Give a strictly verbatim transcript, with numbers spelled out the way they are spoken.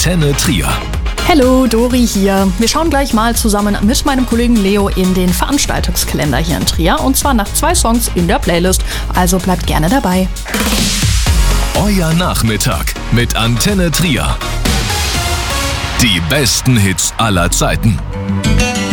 Antenne Trier. Hallo, Dori hier. Wir schauen gleich mal zusammen mit meinem Kollegen Leo in den Veranstaltungskalender hier in Trier. Und zwar nach zwei Songs in der Playlist. Also bleibt gerne dabei. Euer Nachmittag mit Antenne Trier. Die besten Hits aller Zeiten.